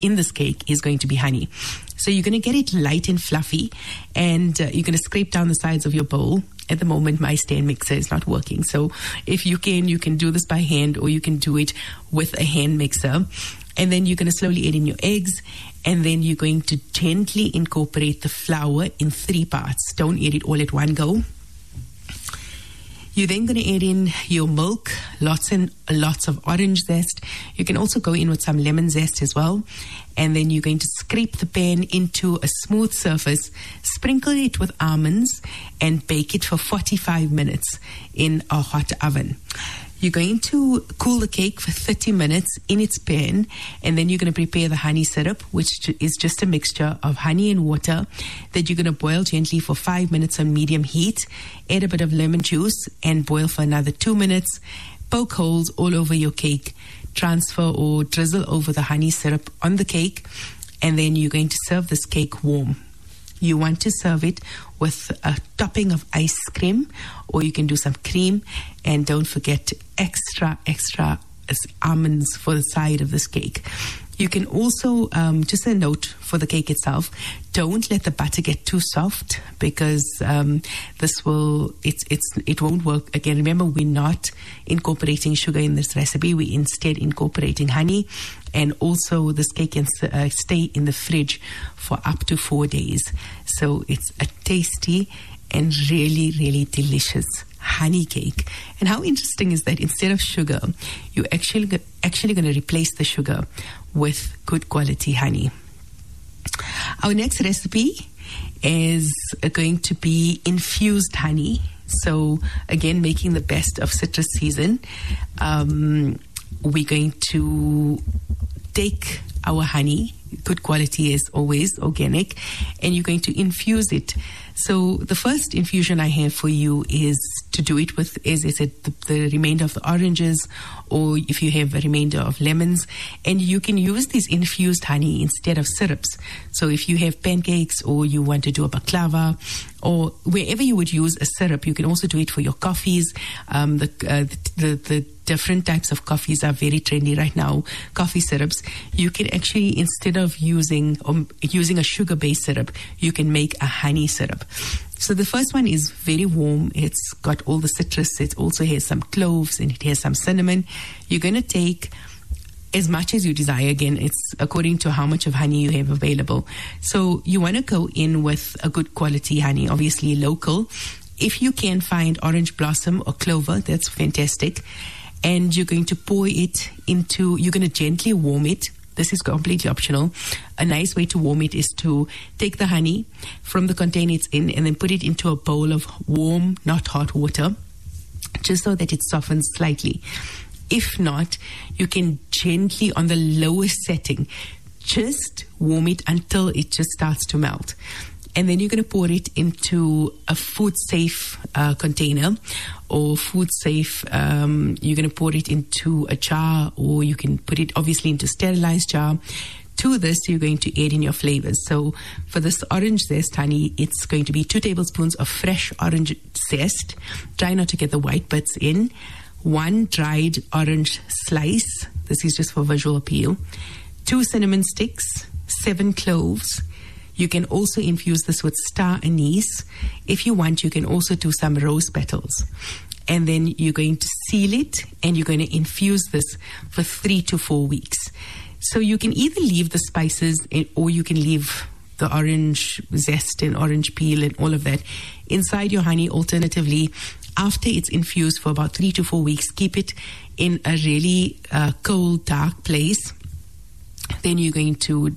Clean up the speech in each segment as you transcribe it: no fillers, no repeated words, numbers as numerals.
in this cake is going to be honey. So you're going to get it light and fluffy, and you're going to scrape down the sides of your bowl. At the moment, my stand mixer is not working. So if you can do this by hand, or you can do it with a hand mixer. And then you're going to slowly add in your eggs, and then you're going to gently incorporate the flour in 3 parts. Don't add it all at one go. You're then going to add in your milk, lots and lots of orange zest. You can also go in with some lemon zest as well. And then you're going to scrape the pan into a smooth surface, sprinkle it with almonds, and bake it for 45 minutes in a hot oven. You're going to cool the cake for 30 minutes in its pan, and then you're going to prepare the honey syrup, which is just a mixture of honey and water that you're going to boil gently for 5 minutes on medium heat. Add a bit of lemon juice and boil for another 2 minutes. Poke holes all over your cake. Transfer or drizzle over the honey syrup on the cake, and then you're going to serve this cake warm. You want to serve it with a topping of ice cream, or you can do some cream, and don't forget extra almonds for the side of this cake. You can also, just a note for the cake itself, don't let the butter get too soft, because it won't work. Again, remember, we're not incorporating sugar in this recipe. We're instead incorporating honey, and also this cake can stay in the fridge for up to 4 days. So it's a tasty and really, really delicious honey cake. And how interesting is that instead of sugar, you're actually going to replace the sugar with good quality honey. Our next recipe is going to be infused honey. So again, making the best of citrus season, we're going to take our honey, good quality as always, organic, and you're going to infuse it. So the first infusion I have for you is to do it with, as I said, the remainder of the oranges, or if you have a remainder of lemons. And you can use this infused honey instead of syrups. So if you have pancakes, or you want to do a baklava, or wherever you would use a syrup, you can also do it for your coffees. The different types of coffees are very trendy right now. Coffee syrups, you can actually, instead of using a sugar-based syrup, you can make a honey syrup. So the first one is very warm. It's got all the citrus. It also has some cloves, and it has some cinnamon. You're going to take as much as you desire. Again, it's according to how much of honey you have available. So you want to go in with a good quality honey, obviously local. If you can find orange blossom or clover, that's fantastic. And you're going to pour it into, you're going to gently warm it. This is completely optional. A nice way to warm it is to take the honey from the container it's in, and then put it into a bowl of warm, not hot water, just so that it softens slightly. If not, you can gently, on the lowest setting, just warm it until it just starts to melt. And then you're going to pour it into a food-safe container, or food-safe, you're going to pour it into a jar, or you can put it obviously into a sterilized jar. To this, you're going to add in your flavors. So for this orange zest honey, it's going to be 2 tablespoons of fresh orange zest. Try not to get the white bits in. 1 dried orange slice. This is just for visual appeal. 2 cinnamon sticks, 7 cloves. You can also infuse this with star anise. If you want, you can also do some rose petals. And then you're going to seal it, and you're going to infuse this for 3 to 4 weeks. So you can either leave the spices, or you can leave the orange zest and orange peel and all of that inside your honey. Alternatively, after it's infused for about 3 to 4 weeks, keep it in a really cold, dark place. Then you're going to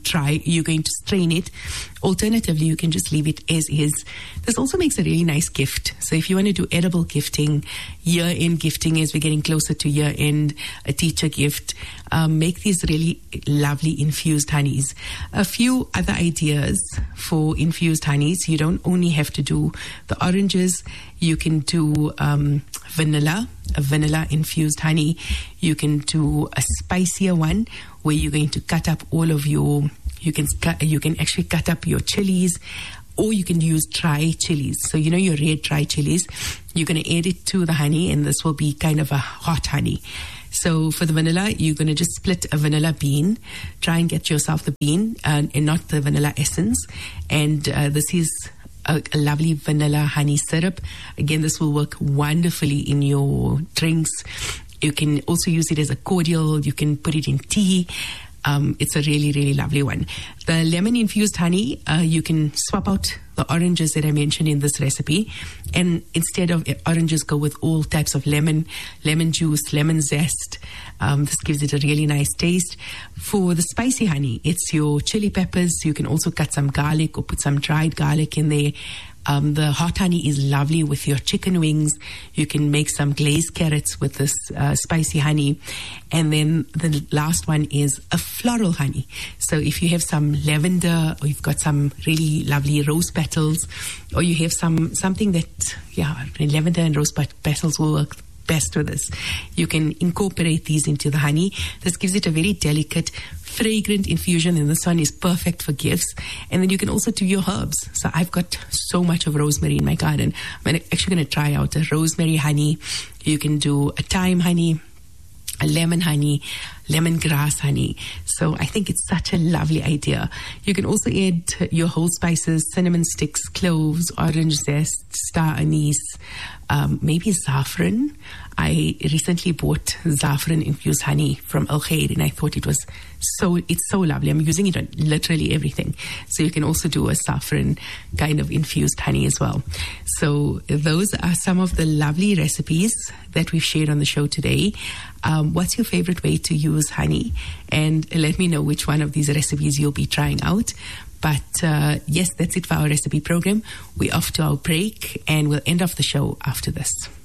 strain it. Alternatively, you can just leave it as is. This also makes a really nice gift. So if you want to do edible gifting, year-end gifting, as we're getting closer to year-end, a teacher gift, make these really lovely infused honeys. A few other ideas for infused honeys. You don't only have to do the oranges. You can do vanilla, a vanilla infused honey. You can do a spicier one, where you're going to cut up all of your, you can actually cut up your chilies, or you can use dry chilies. So you know your red dry chilies, you're going to add it to the honey, and this will be kind of a hot honey. So for the vanilla, you're going to just split a vanilla bean. Try and get yourself the bean and not the vanilla essence. And this is a lovely vanilla honey syrup. Again, this will work wonderfully in your drinks. You can also use it as a cordial. You can put it in tea. It's a really, really lovely one. The lemon-infused honey, you can swap out the oranges that I mentioned in this recipe. And instead of oranges, go with all types of lemon juice, lemon zest. This gives it a really nice taste. For the spicy honey, it's your chili peppers. You can also cut some garlic or put some dried garlic in there. The hot honey is lovely with your chicken wings. You can make some glazed carrots with this spicy honey. And then the last one is a floral honey. So if you have some lavender, or you've got some really lovely rose petals, or you have something that, lavender and rose petals will work best with this. You can incorporate these into the honey. This gives it a very delicate, fragrant infusion, and this one is perfect for gifts. And then you can also do your herbs. So I've got so much of rosemary in my garden. I'm actually going to try out a rosemary honey. You can do a thyme honey, a lemon honey, lemongrass honey. So I think it's such a lovely idea. You can also add your whole spices, cinnamon sticks, cloves, orange zest, star anise, maybe saffron. I recently bought saffron infused honey from Al Khair, and I thought it's so lovely. I'm using it on literally everything. So you can also do a saffron kind of infused honey as well. So those are some of the lovely recipes that we've shared on the show today. What's your favorite way to use honey? And let me know which one of these recipes you'll be trying out. But yes, that's it for our recipe program. We're off to our break, and we'll end off the show after this.